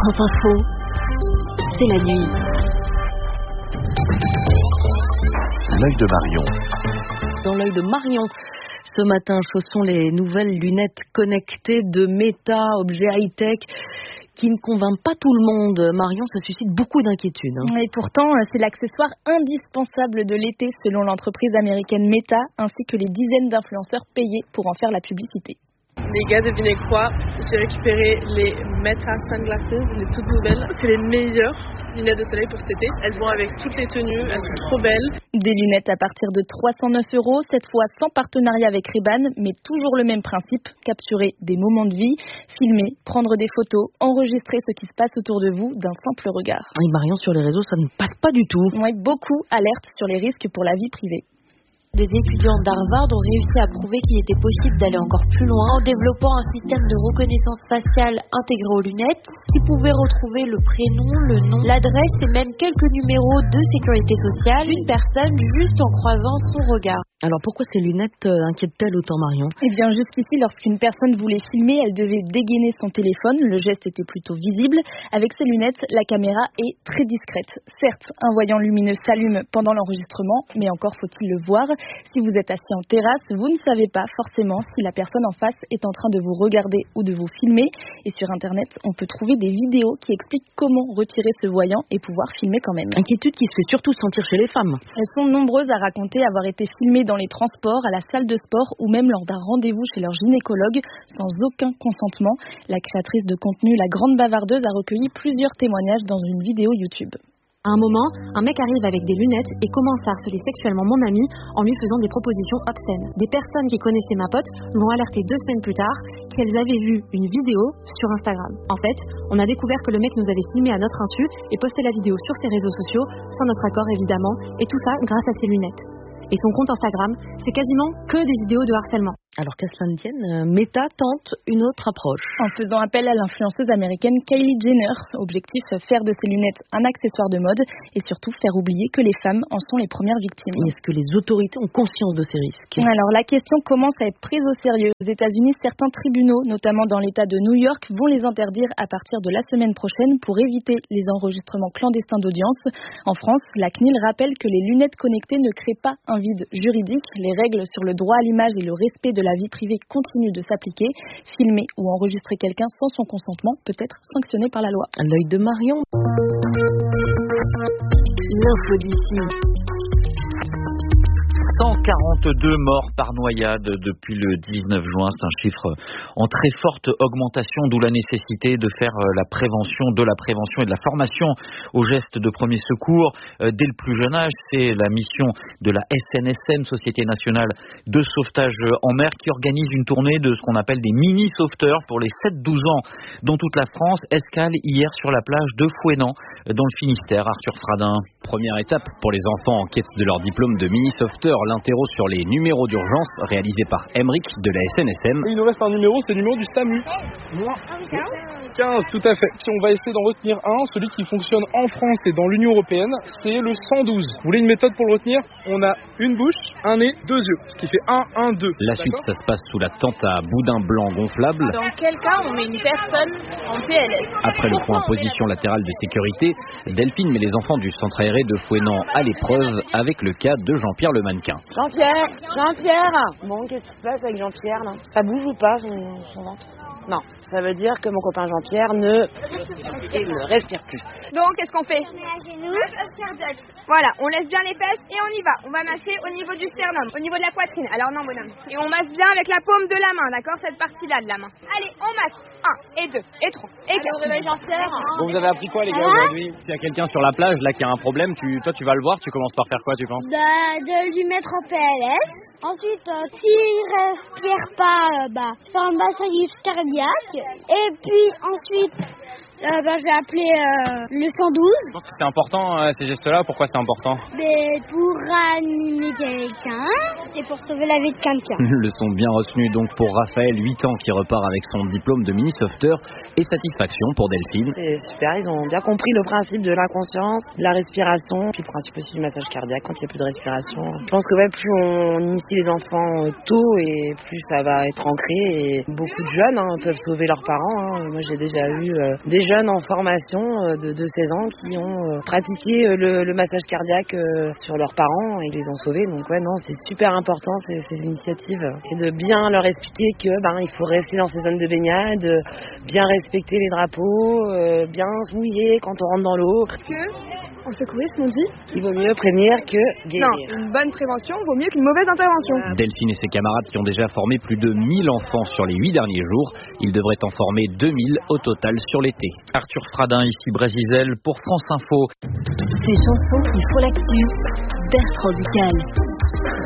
France Info, c'est la nuit. L'œil de Marion. Dans l'œil de Marion, ce matin, ce sont les nouvelles lunettes connectées de Meta, objet high-tech, qui ne convainc pas tout le monde. Marion, ça suscite beaucoup d'inquiétudes. Et pourtant, c'est l'accessoire indispensable de l'été selon l'entreprise américaine Meta, ainsi que les dizaines d'influenceurs payés pour en faire la publicité. Les gars, devinez quoi? J'ai récupéré les Meta Sunglasses, les toutes nouvelles. C'est les meilleures lunettes de soleil pour cet été. Elles vont avec toutes les tenues, elles sont trop belles. Des lunettes à partir de 309 €, cette fois sans partenariat avec Ray-Ban, mais toujours le même principe, capturer des moments de vie, filmer, prendre des photos, enregistrer ce qui se passe autour de vous d'un simple regard. Et Marion, sur les réseaux, ça ne passe pas du tout. Oui, beaucoup alertent sur les risques pour la vie privée. Des étudiants d'Harvard ont réussi à prouver qu'il était possible d'aller encore plus loin en développant un système de reconnaissance faciale intégré aux lunettes qui pouvait retrouver le prénom, le nom, l'adresse et même quelques numéros de sécurité sociale d'une personne juste en croisant son regard. Alors pourquoi ces lunettes inquiètent-elles autant, Marion? Eh bien jusqu'ici, lorsqu'une personne voulait filmer, elle devait dégainer son téléphone. Le geste était plutôt visible. Avec ces lunettes, la caméra est très discrète. Certes, un voyant lumineux s'allume pendant l'enregistrement, mais encore faut-il le voir. Si vous êtes assis en terrasse, vous ne savez pas forcément si la personne en face est en train de vous regarder ou de vous filmer. Et sur Internet, on peut trouver des vidéos qui expliquent comment retirer ce voyant et pouvoir filmer quand même. Inquiétude qui se fait surtout sentir chez les femmes. Elles sont nombreuses à raconter avoir été filmées dans les transports, à la salle de sport ou même lors d'un rendez-vous chez leur gynécologue sans aucun consentement. La créatrice de contenu La Grande Bavardeuse a recueilli plusieurs témoignages dans une vidéo YouTube. À un moment, un mec arrive avec des lunettes et commence à harceler sexuellement mon ami en lui faisant des propositions obscènes. Des personnes qui connaissaient ma pote l'ont alerté 2 semaines plus tard qu'elles avaient vu une vidéo sur Instagram. En fait, on a découvert que le mec nous avait filmé à notre insu et posté la vidéo sur ses réseaux sociaux, sans notre accord évidemment, et tout ça grâce à ses lunettes. Et son compte Instagram, c'est quasiment que des vidéos de harcèlement. Alors qu'à cela ne tienne, Meta tente une autre approche. En faisant appel à l'influenceuse américaine Kylie Jenner, objectif faire de ses lunettes un accessoire de mode et surtout faire oublier que les femmes en sont les premières victimes. Et est-ce que les autorités ont conscience de ces risques? Alors la question commence à être prise au sérieux. Aux États-Unis, certains tribunaux, notamment dans l'État de New York, vont les interdire à partir de la semaine prochaine pour éviter les enregistrements clandestins d'audience. En France, la CNIL rappelle que les lunettes connectées ne créent pas un vide juridique. Les règles sur le droit à l'image et le respect de la vie privée continuent de s'appliquer. Filmer ou enregistrer quelqu'un sans son consentement peut être sanctionné par la loi. L'œil de Marion. L'info d'ici. 142 morts par noyade depuis le 19 juin. C'est un chiffre en très forte augmentation, d'où la nécessité de faire la prévention et de la formation aux gestes de premier secours dès le plus jeune âge. C'est la mission de la SNSM, Société Nationale de Sauvetage en Mer, qui organise une tournée de ce qu'on appelle des mini-sauveteurs pour les 7-12 ans dans toute la France. Escale hier sur la plage de Fouesnant, dans le Finistère. Arthur Fradin. Première étape pour les enfants en quête de leur diplôme de mini-sauveteur. L'interro sur les numéros d'urgence réalisé par Emeric de la SNSM. Il nous reste un numéro, c'est le numéro du SAMU. 15, tout à fait. Si on va essayer d'en retenir un, celui qui fonctionne en France et dans l'Union Européenne, c'est le 112. Vous voulez une méthode pour le retenir? On a une bouche, un nez, 2 yeux, ce qui fait 1, 1, 2. La suite, ça se passe sous la tente à boudin blanc gonflable. Dans quel cas on met une personne en PLS? Après le point position latérale de sécurité, Delphine met les enfants du centre aéré de Fouesnant à l'épreuve avec le cas de Jean-Pierre le mannequin. Jean-Pierre. Bon, qu'est-ce qui se passe avec Jean-Pierre là? Ça bouge ou pas son ventre? Non, ça veut dire que mon copain Jean-Pierre ne respire plus. Donc, qu'est-ce qu'on fait? On met à genoux. Voilà, on laisse bien les fesses et on y va. On va masser au niveau du sternum, au niveau de la poitrine. Alors non, bonhomme. Et on masse bien avec la paume de la main, d'accord? Cette partie-là de la main. Allez, on masse. 1 et 2 et 3 et 4. On réveille Jean-Pierre. Bon, vous avez appris quoi les gars aujourd'hui? S'il y a quelqu'un sur la plage là qui a un problème, toi tu vas le voir, tu commences par faire quoi tu penses? De lui mettre en PLS. Ensuite, s'il respire pas, faire un massage cardiaque. Et puis ensuite, je vais appeler le 112. Je pense que c'est important ces gestes-là. Pourquoi c'est important? Pour animer quelqu'un et pour sauver la vie de quelqu'un. Leçon bien retenue donc pour Raphaël, 8 ans, qui repart avec son diplôme de mini-sauveteur. et satisfaction pour Delphine. C'est super, ils ont bien compris le principe de l'inconscience, de la respiration, puis le principe aussi du massage cardiaque quand il n'y a plus de respiration. Je pense que plus on initie les enfants tôt et plus ça va être ancré et beaucoup de jeunes peuvent sauver leurs parents. Moi j'ai déjà eu des jeunes en formation de 16 ans qui ont pratiqué le massage cardiaque sur leurs parents et les ont sauvés. Donc c'est super important ces initiatives et de bien leur expliquer que il faut rester dans ces zones de baignade, bien respecter les drapeaux, bien se mouiller quand on rentre dans l'eau. En secourisme, on dit il vaut mieux prévenir que guérir. Non, une bonne prévention vaut mieux qu'une mauvaise intervention. Delphine et ses camarades qui ont déjà formé plus de 1000 enfants sur les 8 derniers jours. Ils devraient en former 2000 au total sur l'été. Arthur Fradin, ici Brésil pour France Info. Ces chansons qui font l'actu, Bertrand Ducal.